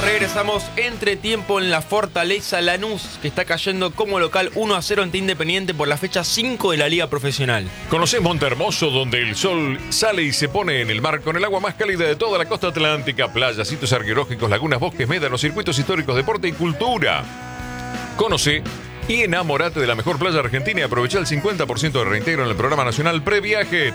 Regresamos entretiempo en la Fortaleza. Lanús, que está cayendo como local 1-0 ante Independiente por la fecha 5 de la Liga Profesional. Conocés Montehermoso, donde el sol sale y se pone en el mar con el agua más cálida de toda la costa atlántica, playas, sitios arqueológicos, lagunas, bosques, médanos, circuitos históricos, deporte y cultura. Conocé y enamorate de la mejor playa argentina y aprovecha el 50% de reintegro en el programa nacional Previaje,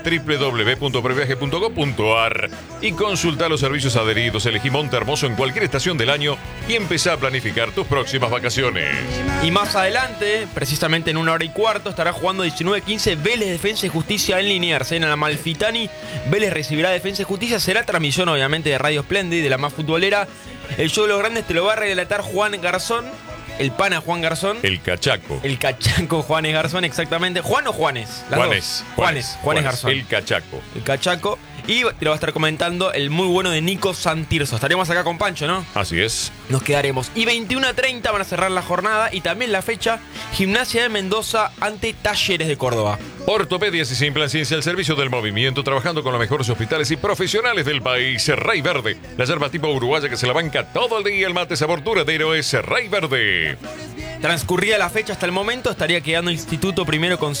www.previaje.gov.ar, y consulta los servicios adheridos. Elegí Montehermoso en cualquier estación del año y empezá a planificar tus próximas vacaciones. Y más adelante, precisamente en 1h15, estará jugando 19:15 Vélez Defensa y Justicia en Liniers. En Amalfitani, Vélez recibirá Defensa y Justicia. Será transmisión obviamente de Radio Splendid, de la más futbolera. El show de los grandes te lo va a relatar Juan Garzón. El pana Juan Garzón. El cachaco. El cachaco Juanes Garzón, exactamente. ¿Juan o Juanes? Juanes Garzón. El cachaco. El cachaco. Y te lo va a estar comentando el muy bueno de Nico Santirso. Estaremos acá con Pancho, ¿no? Así es. Nos quedaremos. Y 21:30 van a cerrar la jornada. Y también la fecha, Gimnasia de Mendoza ante Talleres de Córdoba. Ortopedias y Simplan Ciencia al servicio del movimiento, trabajando con los mejores hospitales y profesionales del país. Rey Verde, la yerba tipo uruguaya que se la banca todo el día. El mate sabor duradero es Rey Verde. Transcurrida la fecha hasta el momento, estaría quedando Instituto primero con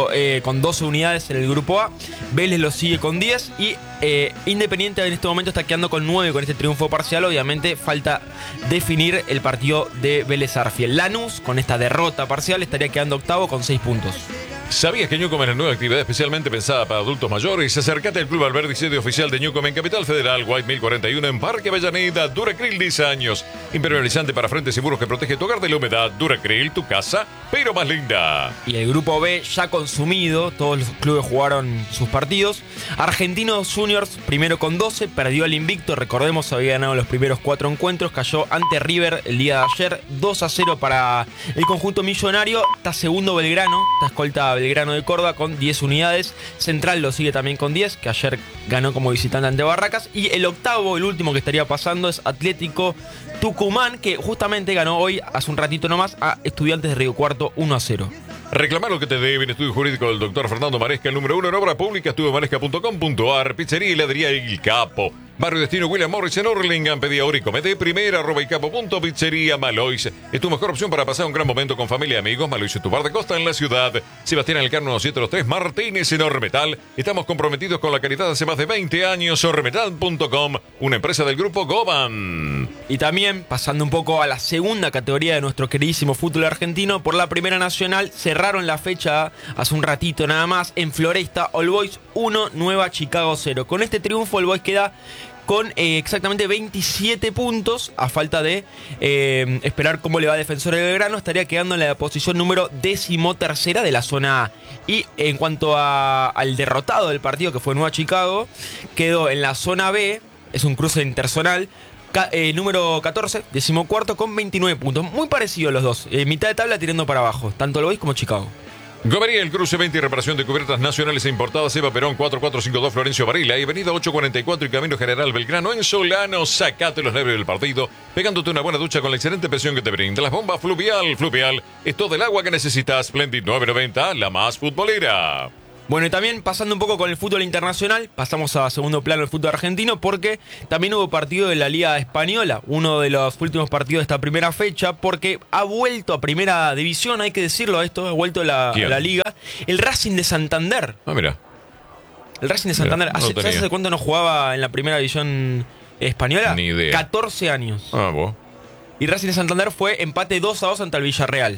12 unidades en el grupo A. Vélez lo sigue con 10 y Independiente en este momento está quedando con 9 con este triunfo parcial. Obviamente falta definir el partido de Vélez Arfiel. Lanús, con esta derrota parcial, estaría quedando octavo con 6 puntos. ¿Sabías que Newcom es una nueva actividad especialmente pensada para adultos mayores? Acércate al Club Alberdi, sede oficial de Newcom en Capital Federal, White 1041 en Parque Avellaneda. Duracril 10 años. Impermeabilizante para frentes y muros que protege tu hogar de la humedad. Duracril, tu casa, pero más linda. Y el grupo B ya consumido, todos los clubes jugaron sus partidos. Argentinos Juniors primero con 12, perdió el invicto, recordemos había ganado los primeros 4 encuentros, cayó ante River el día de ayer, 2-0 para el conjunto millonario. Está segundo Belgrano, está escolta Belgrano de Córdoba con 10 unidades. Central lo sigue también con 10, que ayer ganó como visitante ante Barracas. Y el octavo, el último que estaría pasando, es Atlético Tucumán, que justamente ganó hoy, hace un ratito nomás, a Estudiantes de Río Cuarto 1-0. Reclamar lo que te debe en Estudio Jurídico del Dr. Fernando Maresca, el número 1 en obra pública, estudiomaresca.com.ar, Pizzería y Heladería El Capo, Barrio Destino William Morris en Hurlingham. Pedí ahora y comete primera @ilcapo.pizzería. Malois es tu mejor opción para pasar un gran momento con familia y amigos. Malois es tu bar de costa en la ciudad. Sebastián Elcano 703 Martínez en Ormetal. Estamos comprometidos con la calidad hace más de 20 años. Ormetal.com, una empresa del grupo Goban. Y también, pasando un poco a la segunda categoría de nuestro queridísimo fútbol argentino, por la Primera Nacional cerraron la fecha hace un ratito nada más. En Floresta, All Boys 1, Nueva Chicago 0. Con este triunfo All Boys queda con exactamente 27 puntos, a falta de esperar cómo le va a Defensor de Belgrano. Estaría quedando en la posición número 13ª de la zona A. Y en cuanto al derrotado del partido, que fue Nueva Chicago, quedó en la zona B, es un cruce interzonal, número 14, 14º con 29 puntos. Muy parecidos los dos, mitad de tabla tirando para abajo, tanto All Boys como Chicago. Gomería, el cruce 20 y reparación de cubiertas nacionales e importadas. Eva Perón 4452 Florencio Varela y avenida 844 y Camino General Belgrano en Solano. Sacate los nervios del partido pegándote una buena ducha con la excelente presión que te brinda las bombas Fluvial. Fluvial es todo el agua que necesitas. Splendid 990, la más futbolera. Bueno, y también pasando un poco con el fútbol internacional, pasamos a segundo plano el fútbol argentino, porque también hubo partido de la Liga Española, uno de los últimos partidos de esta primera fecha, porque ha vuelto a primera división, hay que decirlo esto, ha vuelto a la Liga, el Racing de Santander. Ah, mira. El Racing de Santander, ¿sabes hace cuánto no jugaba en la primera división española? Ni idea. 14 años. Ah, vos. Y Racing de Santander fue empate 2-2 ante el Villarreal.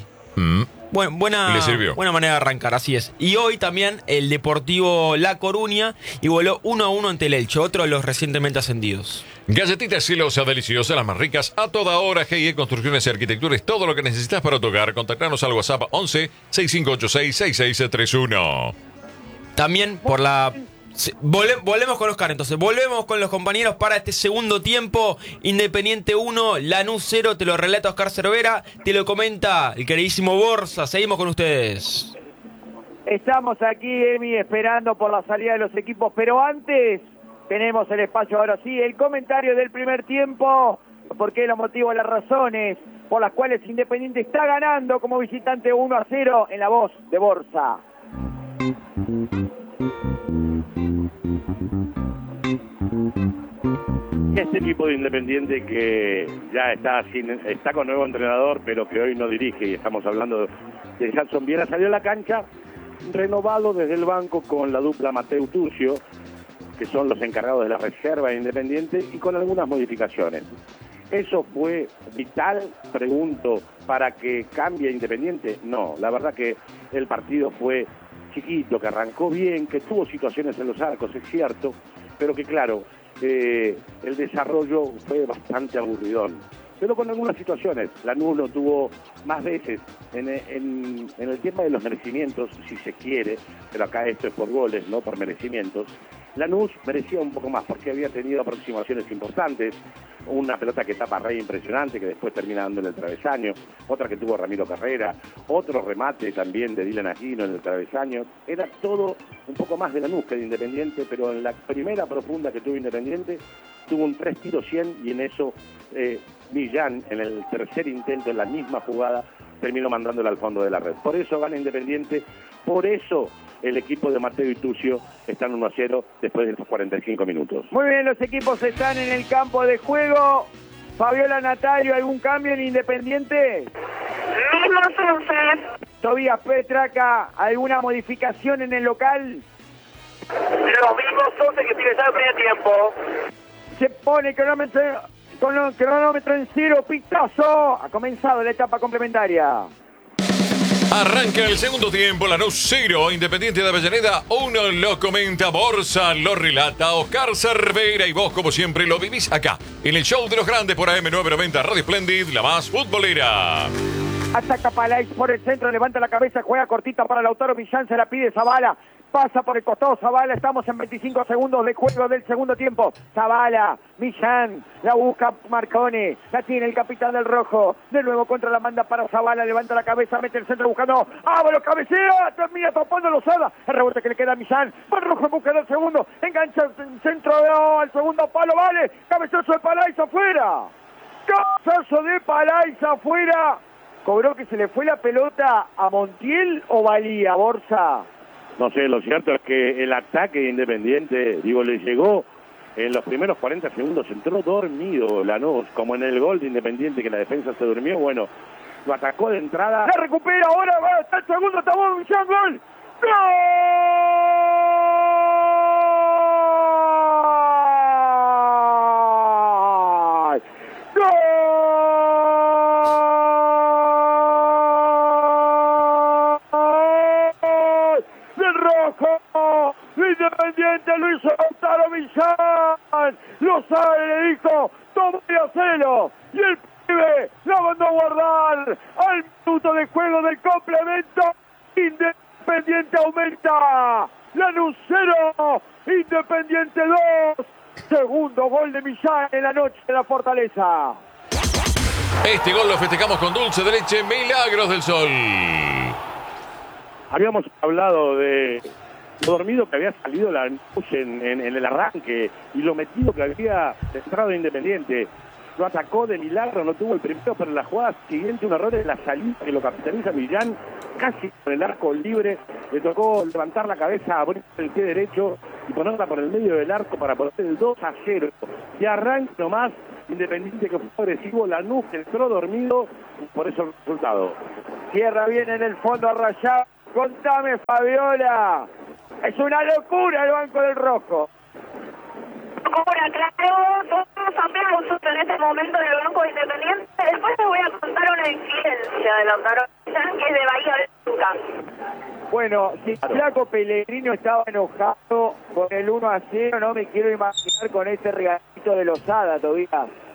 Buena manera de arrancar, así es. Y hoy también el Deportivo La Coruña igualó 1-1 ante el Elche, otro de los recientemente ascendidos. Galletitas celosas, deliciosas, las más ricas, a toda hora. G&E Construcciones y Arquitectura es todo lo que necesitas para tu hogar. Contactanos al WhatsApp 11 6586 6631. También por la... Volvemos con Oscar, entonces. Volvemos con los compañeros para este segundo tiempo. Independiente 1, Lanús 0. Te lo relata Oscar Cervera. Te lo comenta el queridísimo Borsa. Seguimos con ustedes. Estamos aquí, Emi, esperando por la salida de los equipos. Pero antes, tenemos el espacio ahora sí. El comentario del primer tiempo. ¿Por qué los motivos, las razones por las cuales Independiente está ganando como visitante 1-0 en la voz de Borsa? Este equipo de Independiente que ya está con nuevo entrenador, pero que hoy no dirige, y estamos hablando de Jackson Viera, salió a la cancha renovado desde el banco con la dupla Mateu Tucio, que son los encargados de la reserva de Independiente, y con algunas modificaciones. ¿Eso fue vital, pregunto, para que cambie Independiente? No, la verdad que el partido fue chiquito, que arrancó bien, que tuvo situaciones en los arcos, es cierto, pero que claro, el desarrollo fue bastante aburridón. Pero con algunas situaciones. Lanús lo tuvo más veces en el tema de los merecimientos, si se quiere, pero acá esto es por goles, no por merecimientos. Lanús merecía un poco más porque había tenido aproximaciones importantes, una pelota que tapa Rey impresionante, que después termina dando en el travesaño, otra que tuvo Ramiro Carrera, otro remate también de Dylan Aquino en el travesaño. Era todo un poco más de Lanús que de Independiente, pero en la primera profunda que tuvo Independiente, tuvo un 3 tiros 100 y en eso Millán, en el tercer intento, en la misma jugada, terminó mandándola al fondo de la red. Por eso gana Independiente, por eso el equipo de Mateu y Tucio están 1-0 después de estos 45 minutos. Muy bien, los equipos están en el campo de juego. Fabiola Natalio, ¿algún cambio en Independiente? Mismos 11. Tobías Petraca, ¿alguna modificación en el local? Los mismos 11 que tiene ya el primer tiempo. Se pone el cronómetro en cero, pitazo. Ha comenzado la etapa complementaria. Arranca el segundo tiempo, Lanús 0, Independiente de Avellaneda 1, lo comenta Borsa, lo relata Oscar Cervera y vos como siempre lo vivís acá, en el show de los grandes por AM990 Radio Splendid, la más futbolera. Ataca Palais por el centro, levanta la cabeza, juega cortita para Lautaro Millán, se la pide Zavala. Pasa por el costado Zavala, estamos en 25 segundos de juego del segundo tiempo. Zavala, Millán, la busca Marcone, la tiene el capitán del rojo. De nuevo contra la manda para Zavala, levanta la cabeza, mete el centro buscando. ¡Ábalo, cabecea! Termina topando Lozada. El rebote que le queda a Millán. Va el rojo en busca del segundo. Engancha el centro al segundo palo, vale. Cabezazo de Palais afuera. Cabezazo de Palais afuera. ¿Cobró que se le fue la pelota a Montiel o valía, Borsa? No sé, lo cierto es que el ataque de Independiente, le llegó en los primeros 40 segundos, entró dormido Lanús, como en el gol de Independiente que la defensa se durmió, bueno, lo atacó de entrada. La recupera ahora, va hasta el segundo, Tabón, Millán, gol. ¡Gol! ¡Gol! Independiente lo hizo Lautaro Millán. Lozada le dijo, toma y hacelo. Y el pibe la mandó a guardar. Al minuto de juego del complemento, Independiente aumenta. Lanús 0, Independiente 2. Segundo gol de Millán en la noche de la Fortaleza. Este gol lo festejamos con dulce de leche Milagros del Sol. Habíamos hablado de lo dormido que había salido Lanús en el arranque y lo metido que había entrado Independiente. Lo atacó de milagro, no tuvo el primero, pero en la jugada siguiente un error en la salida que lo capitaliza Millán, casi con el arco libre. Le tocó levantar la cabeza, abrir el pie derecho y ponerla por el medio del arco para poner el 2-0. Y arranca nomás Independiente, que fue agresivo. Lanús que entró dormido, por eso el resultado. Cierra bien en el fondo a Rayado. Contame, Fabiola. Es una locura el banco del rojo. Ahora, claro, todos aplausos en este momento del Banco Independiente. Después te voy a contar una incidencia de Lautaro Millán, que es de Bahía Blanca. Bueno, si el flaco Pellegrino estaba enojado con el 1-0, no me quiero imaginar con este regalito de Lozada, Tobías.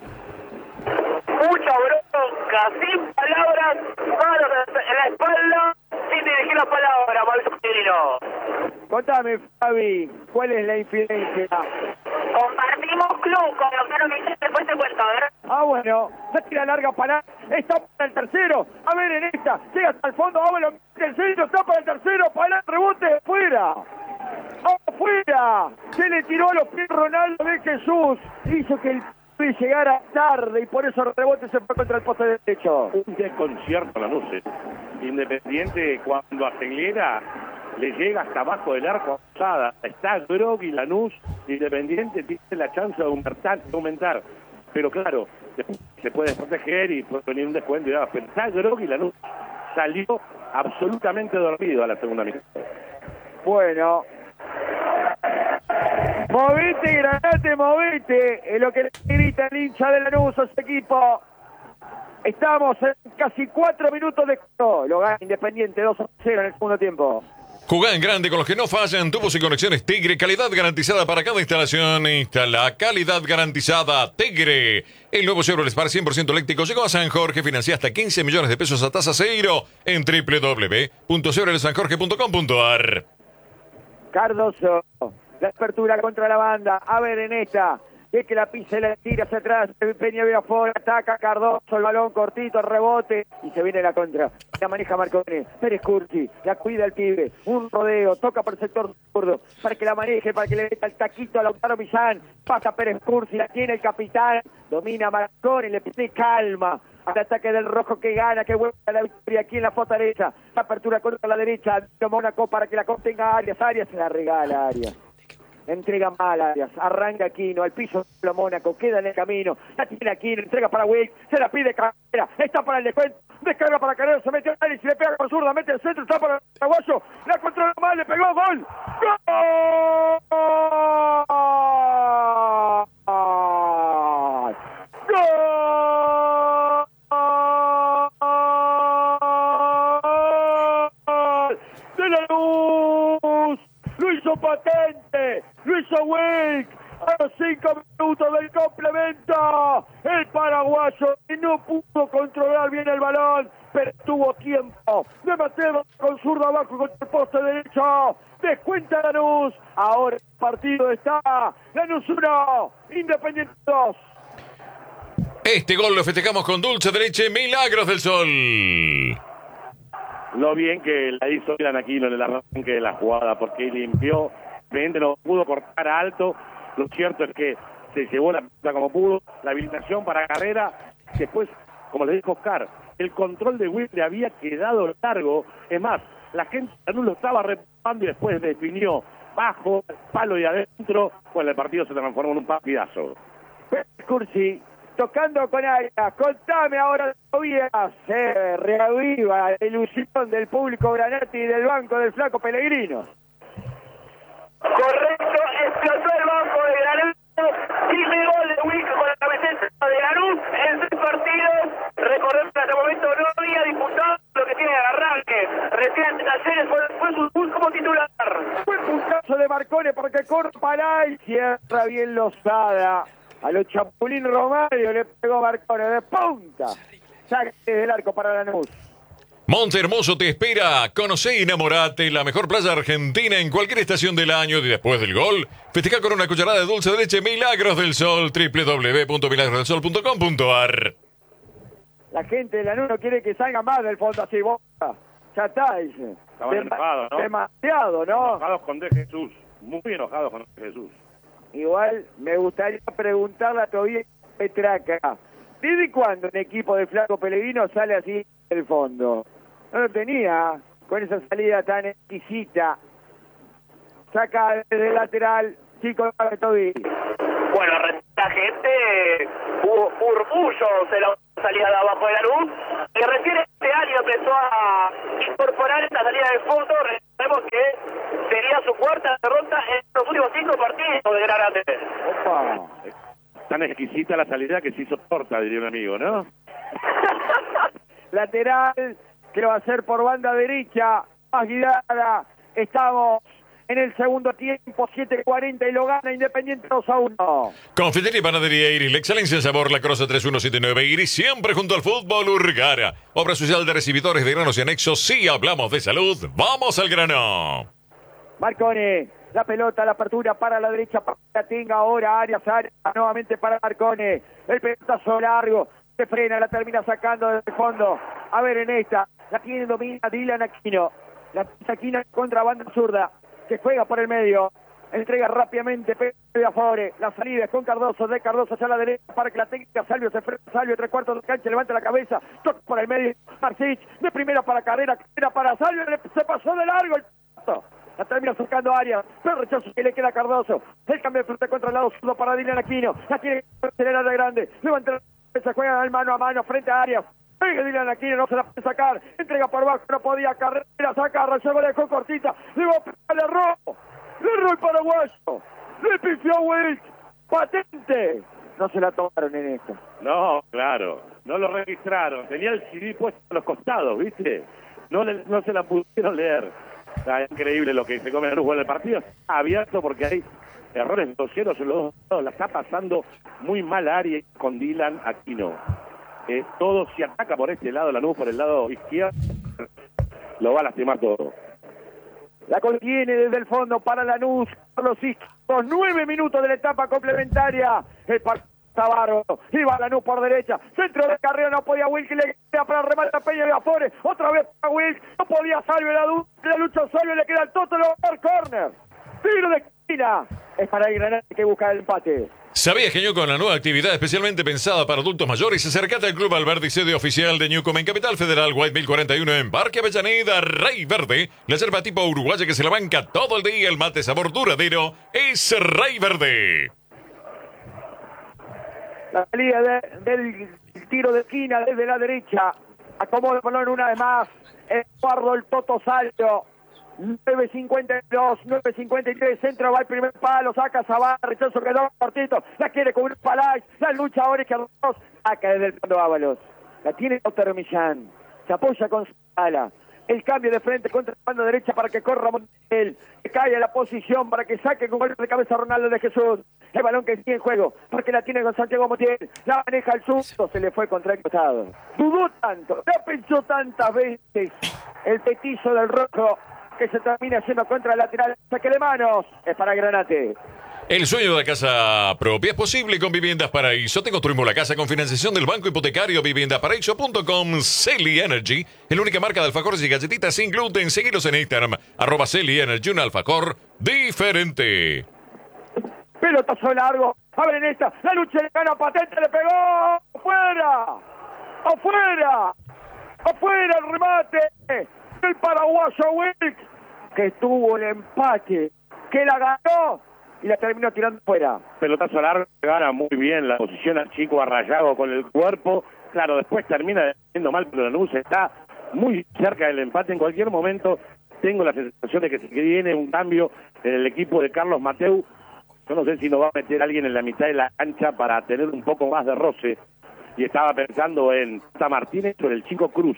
Mucha bronca, sin palabras, manos en la espalda, sin dirigir la palabra, Mauricio Pellegrino. Contame, Fabi, ¿cuál es la infidencia? Compartimos club con Lautaro Millán, después te cuento, a ver. Ah, bueno, la tira larga para... Está para el tercero. A ver, en esta, llega hasta el fondo, vámonos, el centro está para el tercero, para el rebote, fuera. ¡Afuera! Se le tiró a los pies Ronaldo de Jesús. Hizo que el pibe llegara tarde y por eso el rebote se fue contra el poste derecho. Un desconcierto Lanús. Independiente cuando acelera le llega hasta abajo del arco a Posada. Está groggy Lanús, Independiente tiene la chance de aumentar. Pero claro, se puede proteger y puede venir un descuento y demás. Pero está groggy Lanús. Salió absolutamente dormido a la segunda mitad. Bueno. Movete, Granate, movete. Es lo que le grita el hincha de Lanús a su equipo. Estamos en casi 4 minutos de juego. Lo gana Independiente 2-0 en el segundo tiempo. Jugá en grande con los que no fallan. Tubos y conexiones Tigre. Calidad garantizada para cada instalación. Instala calidad garantizada Tigre. El nuevo Chevrolet Spark 100% eléctrico llegó a San Jorge. Financia hasta 15 millones de pesos a tasa cero en www.chevroletsanjorge.com.ar. Cardoso. La apertura contra la banda. A ver en esta. Es que la pisa y la tira hacia atrás. Peña ve afuera. Ataca Cardoso. El balón cortito. Rebote. Y se viene la contra. La maneja Marcone. Pérez Cursi. La cuida el pibe. Un rodeo. Toca por el sector zurdo. Para que la maneje. Para que le meta el taquito a Lautaro Millán. Pasa Pérez Cursi. La tiene el capitán. Domina Marcone. Le pide calma. Al ataque del rojo que gana, que vuelve a la victoria aquí en la fortaleza. La apertura contra la derecha. Mónaco para que la contenga Arias. Arias se la regala Arias. Entrega mal Arias, arranca Aquino, al piso de Mónaco, queda en el camino, la tiene Aquino, entrega para Wake, se la pide Carrera, está para el descuento, descarga para Carrera, se mete a Arias y le pega con zurda, mete el centro, está para el paraguayo, la controla mal, le pegó, gol, ¡gol! ¡Gol! ¡De la luz! ¡Lo hizo Patente! ¡Lo hizo Wake! A los 5 minutos del complemento, el paraguayo que no pudo controlar bien el balón, pero tuvo tiempo de Mateo con zurda abajo contra el poste derecho. Descuenta Lanús. Ahora el partido está Lanús 1, Independiente 2. Este gol lo festejamos con dulce de leche Milagros del Sol. Lo bien que la hizo Milan Aquino en el arranque de la jugada, porque limpió, evidentemente no pudo cortar alto. Lo cierto es que se llevó la pelota como pudo, la habilitación para Carrera. Después, como le dijo Oscar, el control de Will le había quedado largo. Es más, la gente no lo estaba reparando y después definió bajo, palo y adentro. Bueno, el partido se transformó en un partidazo. Cursi tocando con Arias. Contame ahora, Tobias. Se reaviva la ilusión del público Granati y del banco del Flaco Pellegrino. Correcto, explotó el banco de Lanús. Primer gol de Wick con la camiseta de Lanús en 6 partidos. Recordemos que hasta el momento no había disputado lo que tiene de arranque. Recién ante Talleres fue su debut como titular. Fue un caso de Marcone porque corta y cierra bien Lozada. A los Chapulín Romario le pegó Marcone de punta. Saque del arco para Lanús. Monte Hermoso te espera. Conocé y enamorate, la mejor playa argentina en cualquier estación del año. Y después del gol, festeja con una cucharada de dulce de leche Milagros del Sol. www.milagrosdelsol.com.ar. La gente de Lanús no quiere que salga más del fondo así, Boca. Ya está, dice. Estaban enojados, ¿no? Demasiado, ¿no? Enojados con De Jesús, muy enojados con De Jesús. Igual me gustaría preguntarle a Tobias Petraca. ¿Desde cuándo un equipo de Flaco Pellegrino sale así del fondo? No lo tenía con esa salida tan exquisita. Saca desde el lateral, chico de Tobias. Bueno, la gente hubo murmullos en la salida de abajo de Lanús. Y recién este año empezó a incorporar esta salida de fondo. Recordemos que sería su cuarta derrota en los últimos 5 partidos de Granate. Opa. Tan exquisita la salida que se hizo torta, diría un amigo, ¿no? Lateral, que va a ser por banda derecha, más guiada. Estamos en el segundo tiempo, 7:40 y lo gana Independiente 2-1. Confitería y Panadería Iris, la excelencia en sabor, La Crosa 3179 Iris, siempre junto al fútbol Urgara. Obra social de recibidores de granos y anexos. Si hablamos de salud, vamos al grano. Marcone, la pelota, la apertura para la derecha, para que la tenga ahora Arias, nuevamente para Marcone. El pelotazo largo, se frena, la termina sacando desde el fondo. A ver en esta, la tiene domina Dylan Aquino. La Aquino contra banda zurda, que juega por el medio. Entrega rápidamente de Afore. La salida es con Cardoso, de Cardoso hacia la derecha para que la tenga Salvio. Se frena Salvio, 3/4 de cancha, levanta la cabeza, toca por el medio. Marcich, de primera para Carrera, Carrera para Salvio, se pasó de largo el pelota. La termina sacando Arias, pero rechazo que le queda a Cardoso. El cambio de frente contra el lado zurdo para Dylan Aquino. La tiene que acelerar de grande. Levanta se juega al mano a mano frente a Arias. Pega Dylan Aquino, no se la puede sacar. Entrega por abajo, no podía. Carrera, saca, Rayaba, le dejó cortita. Le va a pegar, le erró el paraguayo. Le pifió a Wilk. Patente. No se la tomaron en esto. No, claro. No lo registraron. Tenía el CD puesto a los costados, ¿viste? No se la pudieron leer. Está increíble lo que se come Lanús en el partido. Está abierto porque hay errores groseros en los dos lados. La está pasando muy mal Arias con Dylan Aquino. Todo se ataca por este lado, Lanús por el lado izquierdo. Lo va a lastimar todo. La contiene desde el fondo para Lanús. Los 9 minutos de la etapa complementaria. El Tabarro, iba Lanús por derecha, centro de carrera, no podía Wilk, le queda para remata Peña de Afores, otra vez para Wilk, no podía Salvio, la lucha Salvio, le queda el Toto, lo va a dar córner, tiro de esquina, es para el Granate que busca el empate. ¿Sabías que Newcom, la nueva actividad especialmente pensada para adultos mayores? Acércate al Club Alberdi, sede oficial de Newcom en Capital Federal, White 1041 en Parque Avellaneda, Rey Verde. La yerba tipo uruguaya que se la banca todo el día, el mate sabor duradero, es Rey Verde. La salida del tiro de esquina desde la derecha. Acomoda el balón una vez más. Eduardo el Toto Salvio. 9.52, 9.53. Centro va el primer palo. Saca Zavala. Rechazo quedó cortito. La quiere cubrir Palais. La lucha ahora que dos. Saca desde el fondo Ábalos. La tiene Lautaro Millán. Se apoya con Zavala. El cambio de frente contra la banda derecha para que corra Montiel. Que cae a la posición para que saque con golpe de cabeza Ronaldo de Jesús. El balón que sigue en juego, porque la tiene con Santiago Montiel. La maneja el zurdo, se le fue contra el costado. Dudó tanto, la pensó tantas veces. El petizo del rojo que se termina haciendo contra el lateral. Saque de manos, es para Granate. El sueño de casa propia es posible con Viviendas Paraíso. Te construimos la casa con financiación del Banco Hipotecario. Viviendaparaíso.com. Celi Energy, la única marca de alfajores y galletitas sin gluten. Seguilos en Instagram, @Celi Energy, un alfajor diferente. Pelotazo largo, abren esta, la lucha le gana Patente, le pegó, ¡afuera! ¡Afuera! ¡Afuera el remate! El paraguayo Wilk, que tuvo el empate, que la ganó y la terminó tirando fuera. Pelotazo largo, gana muy bien la posición al chico Arrayado con el cuerpo. Claro, después termina defendiendo mal, pero Lanús está muy cerca del empate. En cualquier momento tengo la sensación de que se viene un cambio en el equipo de Carlos Mateu. Yo no sé si nos va a meter alguien en la mitad de la cancha para tener un poco más de roce. Y estaba pensando en Tata Martínez o en el chico Cruz.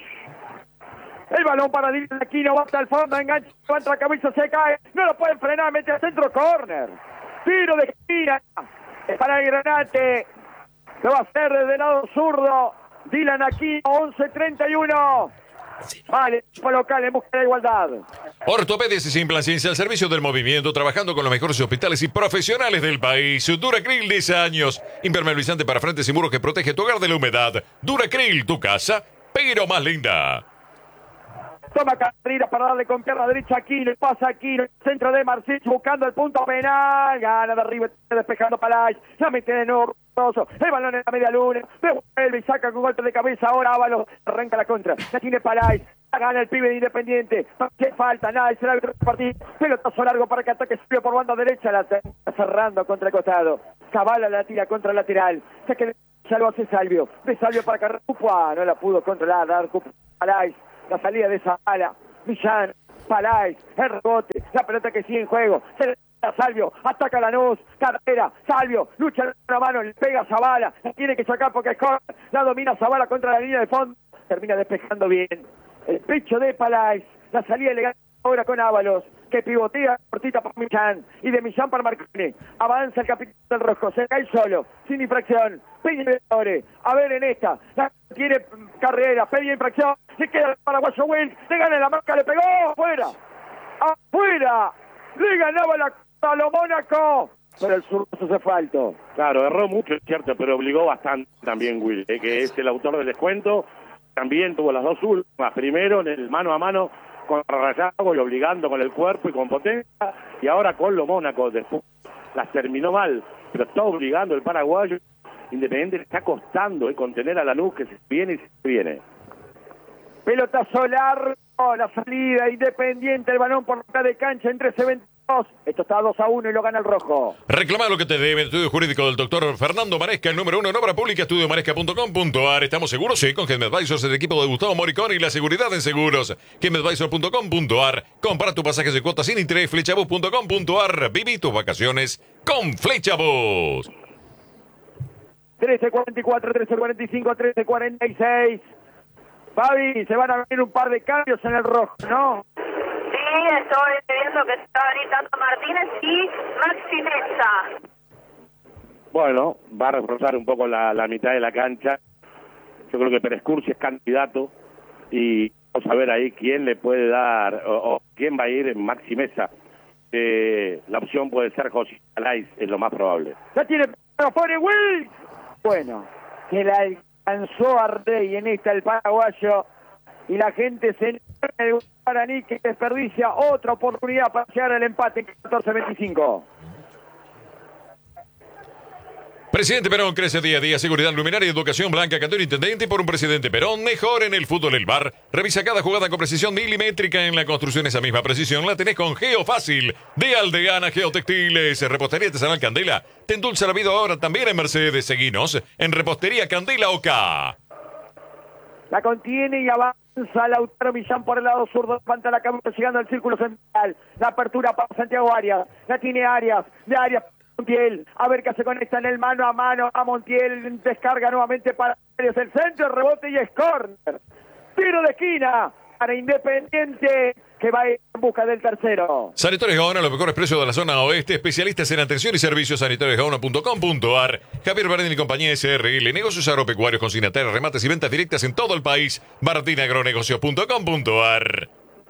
El balón para Dylan Aquino, va hasta el fondo, engancha, levanta la cabeza, se cae, no lo pueden frenar, mete al centro, córner. Tiro de esquina, es para el Granate, lo va a hacer desde el lado zurdo, Dylan Aquino, 11:31. Vale, equipo local en busca de igualdad. Ortopedias y Simplan Ciencia al servicio del movimiento, trabajando con los mejores hospitales y profesionales del país. Duracril 10 años, impermeabilizante para frentes y muros que protege tu hogar de la humedad. Duracril, tu casa, pero más linda. Toma carrera para darle con pierna derecha aquí, le pasa aquí, centro de Marcich buscando el punto penal, gana de arriba, despejando Palais, la mete de nuevo, el balón en la media luna, devuelve y saca con golpe de cabeza, ahora Ábalos, arranca la contra, la tiene Palais, la gana el pibe de Independiente, no hace falta, nada, será el partido, pelotazo largo para que ataque Silvio por banda derecha, la está cerrando contra el costado, Zavala la tira contra el lateral, saque ya lo hace Salvio, de Salvio para cargar, no la pudo controlar, dar Palais. La salida de Zavala, Millán, Palais, el rebote, la pelota que sigue en juego, se le da Salvio, ataca Lanús, carrera, Salvio, lucha en una mano, le pega a Zavala, la tiene que sacar porque es corta, la domina Zavala contra la línea de fondo, termina despejando bien, el pecho de Palais, la salida elegante ahora con Ábalos, que pivotea cortita para Millán, y de Millán para Marcone, avanza el capitán del Rojo, se cae solo, sin infracción, Peña de Ore, a ver en esta, la tiene carrera, Peña infracción, se queda el paraguayo Will, le gana la marca, le pegó, afuera, le ganaba a lo Mónaco, pero el zurdo se fue alto. Claro, erró mucho, es cierto, pero obligó bastante también Will, que es el autor del descuento, también tuvo las dos últimas, primero en el mano a mano con Rayago y obligando con el cuerpo y con potencia, y ahora con lo Mónaco, después las terminó mal, pero está obligando el paraguayo. Independiente le está costando contener a Lanús, que se viene y se viene. Pelotazo largo, la salida Independiente, el balón por mitad de cancha entre C22. Esto está 2-1 y lo gana el rojo. Reclama lo que te debe. Estudio jurídico del doctor Fernando Maresca, el número 1 en obra pública, estudiomaresca.com.ar. ¿Estamos seguros? Sí, con Gem Advisors, el equipo de Gustavo Moricón y la seguridad en seguros. GemAdvisor.com.ar. Compara tus pasajes de cuotas sin interés. Flechabus.com.ar. Viví tus vacaciones con Flechabus. 13:44, 13:45, 13:46. Fabi, se van a venir un par de cambios en el rojo, ¿no? Sí, estoy viendo que está gritando Martínez y Maxi Mesa. Bueno, va a reforzar un poco la mitad de la cancha. Yo creo que Pérez Cursi es candidato y vamos a ver ahí quién le puede dar o quién va a ir en Maxi Mesa. La opción puede ser José Alais, es lo más probable. Ya tiene pone Will. Bueno, que la alcanzó a Rey en esta el paraguayo y la gente se enoja el Guaraní que desperdicia otra oportunidad para llegar al empate 14-25. Presidente Perón crece día a día. Seguridad, luminaria, educación, Blanca Cantón, intendente. Y por un presidente Perón, mejor en el fútbol el VAR. Revisa cada jugada con precisión milimétrica. En la construcción esa misma precisión la tenés con Geofácil de Aldeana Geotextiles. Repostería Artesanal Candela te endulza la vida ahora también en Mercedes. Seguinos en Repostería Candela OK. La contiene y avanza Lautaro Millán por el lado zurdo, levanta la cabeza llegando al círculo central. La apertura para Santiago Arias. La tiene Arias, de Arias Montiel, a ver qué se conecta en el mano a mano a Montiel, descarga nuevamente para Arias, el centro, el rebote y es córner. Tiro de esquina para Independiente que va en busca del tercero. Sanitarios Gaona, los mejores precios de la zona oeste, especialistas en atención y servicios. Sanitariosgaona.com.ar. Javier Bardini y compañía SRL, negocios agropecuarios, consignatarios, remates y ventas directas en todo el país. bardinagronegocios.com.ar.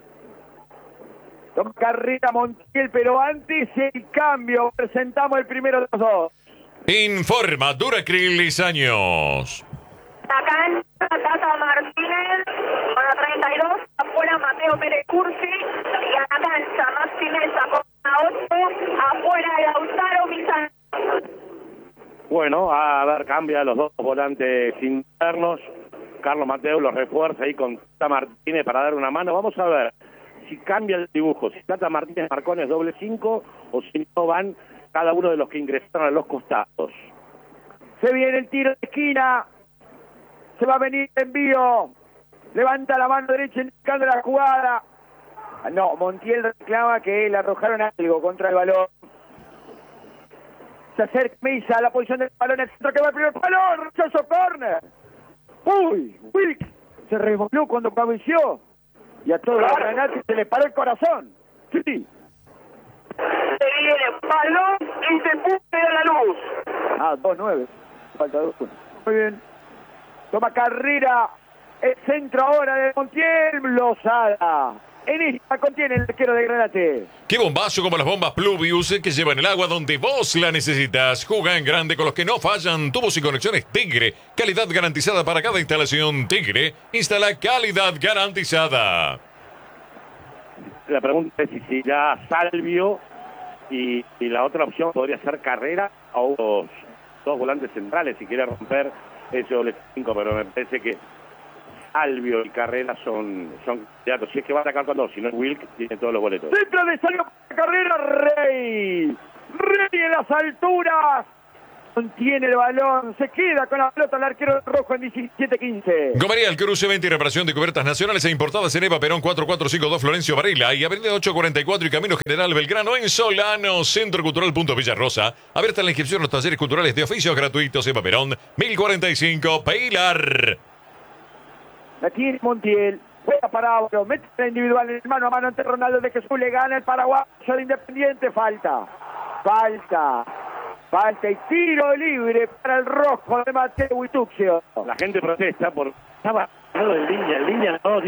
Toma carrera Montiel, pero antes el cambio. Presentamos el primero de los dos. Informa Duracril Años. Acá en Tata Martínez, con la 32, afuera Mateo Pérez Cursi, y a la cancha Maxi Mesa con la 8, afuera Lautaro Millán. Bueno, a ver, cambia los dos volantes internos. Carlos Mateo los refuerza ahí con Tata Martínez para dar una mano. Vamos a ver si cambia el dibujo, si Tata Martínez Marcones doble 5 o si no van cada uno de los que ingresaron a los costados. Se viene el tiro de esquina, se va a venir el envío, levanta la mano derecha indicando la jugada. No, Montiel reclama que le arrojaron algo contra el balón. Se acerca Mesa a la posición del balón, el centro que va al primer palo, rechazo córner. Uy, Wilk se revolvió cuando cabeció. Y a todos los granates se le paró el corazón. Sí. Se viene balón y se puso a la luz. 2-9. Falta 2. Muy bien. Toma carrera. El centro ahora de Montiel. Lozada. En esta contiene el arquero de Granate. Qué bombazo como las bombas Pluvius que llevan el agua donde vos la necesitas. Juega en grande con los que no fallan. Tubos y conexiones Tigre. Calidad garantizada para cada instalación. Tigre instala calidad garantizada. La pregunta es si ya Salvio y la otra opción podría ser Carrera o dos volantes centrales si quiere romper ese doble 5, pero me parece que Salvio y Carrera son candidatos. Si es que va a atacar con dos, si no es Wilk, tiene todos los boletos. Centro de Salvio para Carrera, Rey en las alturas. Contiene el balón, se queda con la pelota el arquero rojo en 17-15. Gomería El Cruce, venta y reparación de cubiertas nacionales e importadas en Eva Perón 4452 Florencio Varela y Avenida 844 y Camino General Belgrano en Solano. Centro Cultural Punto Villarrosa. Abierta la inscripción a los talleres culturales de oficios gratuitos. Eva Perón 1045 Pilar. La tiene Montiel, juega para Auro, mete la individual en el mano a mano ante Ronaldo de Jesús, le gana el paraguayo de Independiente, falta y tiro libre para el rojo de Mateo Wituccio. La gente protesta por estaba en línea no